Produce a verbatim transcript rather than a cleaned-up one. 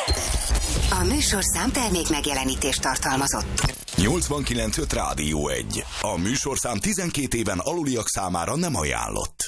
A műsorszám termék megjelenítést tartalmazott. nyolcvankilenc öt Rádió egy. A műsorszám tizenkét éven aluliak számára nem ajánlott.